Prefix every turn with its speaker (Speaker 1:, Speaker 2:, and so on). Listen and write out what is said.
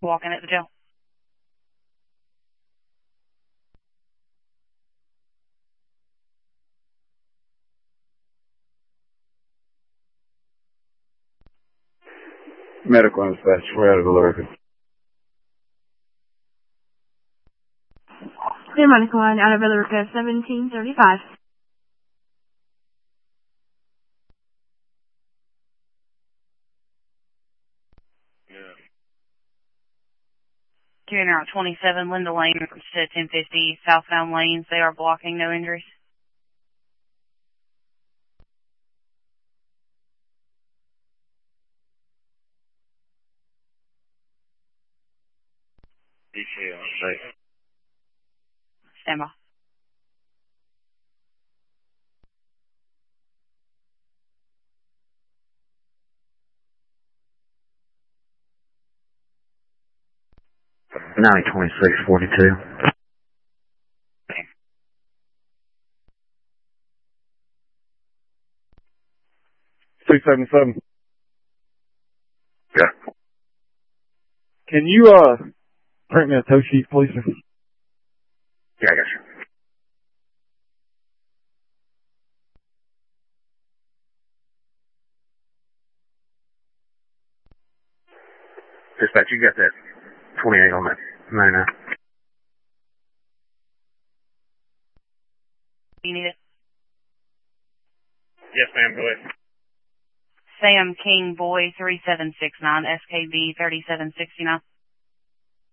Speaker 1: Walking at the jail.
Speaker 2: Medical dispatch. We're out of Billerica.
Speaker 3: Clear medical line out of Billerica, 1735.
Speaker 1: Carrying out 27 Linda Lane, 1050 southbound lanes. They are blocking, no injuries.
Speaker 2: DK on site.
Speaker 1: Stand by.
Speaker 2: $926.42. 277. Yeah. Can you, print me a tow sheet, please? Yeah, I got you. Dispatch, you got that 28 on that 99.
Speaker 1: You need it?
Speaker 2: Yes, ma'am, go ahead.
Speaker 1: Sam King Boy 3769, SKB 3769.